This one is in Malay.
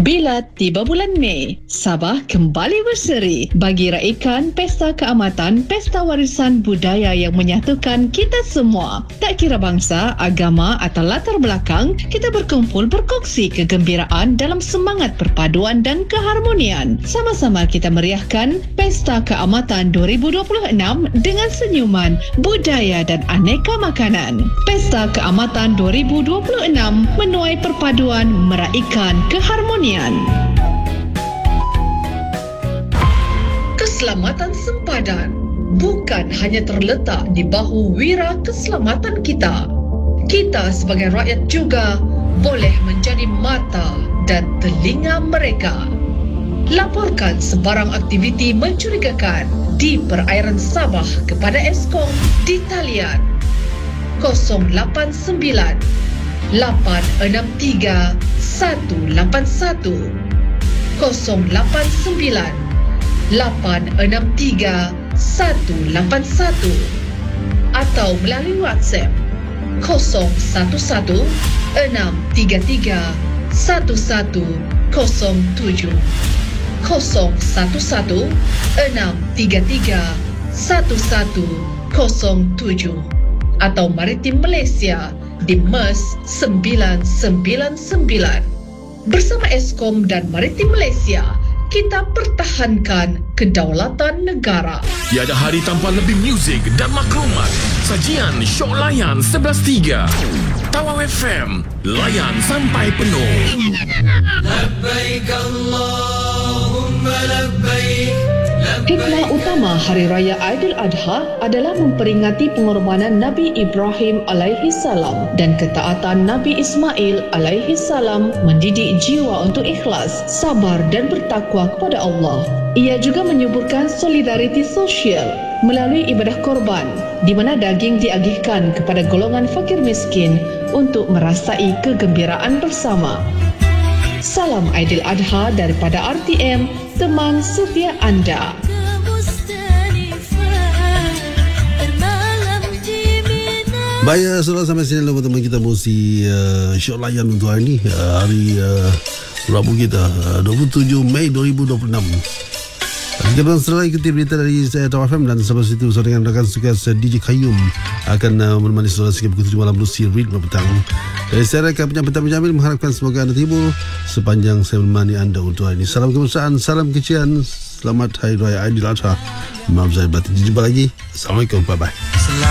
Bila tiba bulan Mei, Sabah kembali berseri bagi raikan Pesta Keamatan, Pesta Warisan Budaya yang menyatukan kita semua. Tak kira bangsa, agama atau latar belakang, kita berkumpul berkongsi kegembiraan dalam semangat perpaduan dan keharmonian. Sama-sama kita meriahkan Pesta Keamatan 2026 dengan senyuman, budaya dan aneka makanan. Pesta Keamatan 2026 menuai perpaduan, meraikan keharmonian. Keselamatan sempadan bukan hanya terletak di bahu wira keselamatan kita. Kita sebagai rakyat juga boleh menjadi mata dan telinga mereka. Laporkan sebarang aktiviti mencurigakan di perairan Sabah kepada Eskom di talian 089 863 181 089 863 181 atau melalui WhatsApp 011 633 1107 011 633 1107 atau Maritim Malaysia di MERS 999. Bersama Eskom dan Maritim Malaysia, kita pertahankan kedaulatan negara. Tiada hari tanpa lebih muzik dan maklumat. Sajian Syok Layan 11.3. Tawau FM, layan sampai penuh. Labbaik Allahumma labbaik. Hikmah utama Hari Raya Aidil Adha adalah memperingati pengorbanan Nabi Ibrahim alaihi salam dan ketaatan Nabi Ismail alaihi salam, mendidik jiwa untuk ikhlas, sabar dan bertakwa kepada Allah. Ia juga menyuburkan solidariti sosial melalui ibadah korban, di mana daging diagihkan kepada golongan fakir miskin untuk merasai kegembiraan bersama. Salam Aidil Adha daripada RTM, teman setia anda. Baik, saudara, sampai sini teman-teman kita mesti Syok Layan untuk hari ini, hari Rabu kita 27 Mei 2026. Kita setelah ikuti berita dari saya Tawau FM dan sampai situ bersama dengan rakan sukas DJ Qayyum akan menemani saudara sehingga pukul 7 malam Lucy Reed petang. Dari saya rakan penyampaian Jamil mengharapkan semoga anda terhibur sepanjang saya menemani anda untuk hari ini. Salam kebangsaan, salam kecian, selamat Hari Raya Aidil Adha. Maaf saya batin. Jumpa lagi. Assalamualaikum, bye bye.